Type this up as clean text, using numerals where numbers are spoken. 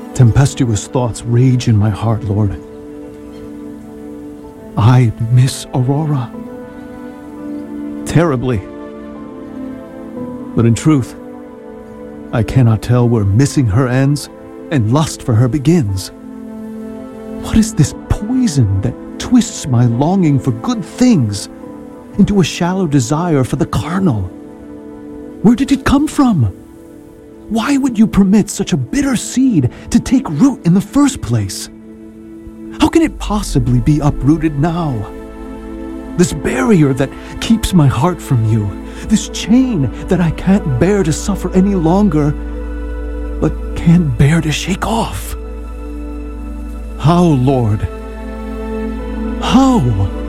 Tempestuous thoughts rage in my heart, Lord. I miss Aurora terribly. But in truth, I cannot tell where missing her ends and lust for her begins. What is this poison that twists my longing for good things into a shallow desire for the carnal? Where did it come from? Why would you permit such a bitter seed to take root in the first place? How can it possibly be uprooted now? This barrier that keeps my heart from you, this chain that I can't bear to suffer any longer, but can't bear to shake off. How, Lord? How?